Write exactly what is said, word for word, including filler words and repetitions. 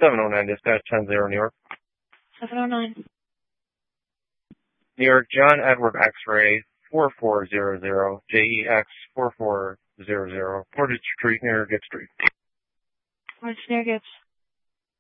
seven oh nine, dispatch ten zero, New York. seven oh nine. New York, John Edward X-ray four four zero zero, J E X four four zero zero, Portage Street, near Gibbs Street. Portage near Gibbs.